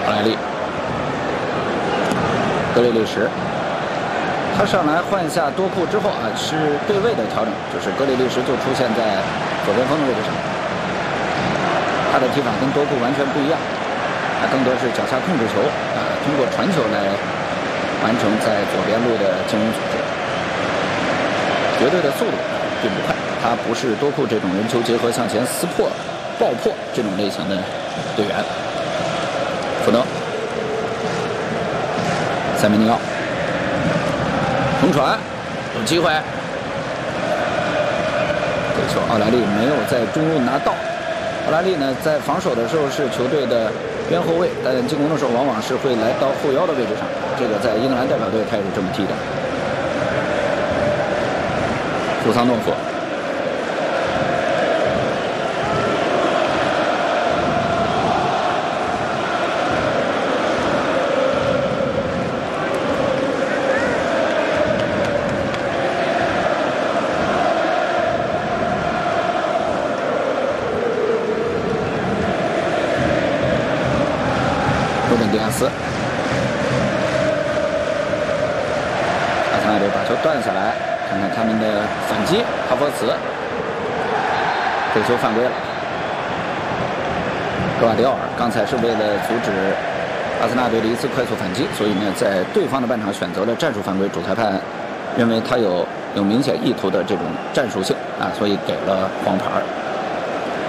奥莱利、格雷利什。他上来换下多库之后啊，是对位的调整，就是格雷利什就出现在左边锋的位置上。他的踢法跟多库完全不一样，他更多是脚下控制球啊，通过传球来完成在左边路的进攻组织。绝对的速度并不快，他不是多库这种人球结合向前撕破、爆破这种类型的队员。福德、塞梅尼奥。冲传有机会，这球奥莱利没有在中路拿到。奥莱利呢，在防守的时候是球队的边后卫，但进攻的时候往往是会来到后腰的位置上。这个在英格兰代表队他也是这么踢的。库桑诺夫。迪亚斯，阿森纳队把球断下来，看看他们的反击。哈弗茨，这球犯规了。格瓦迪奥尔刚才是为了阻止阿森纳队的一次快速反击，所以呢，在对方的半场选择了战术犯规。主裁判认为他有明显意图的这种战术性啊，所以给了黄牌。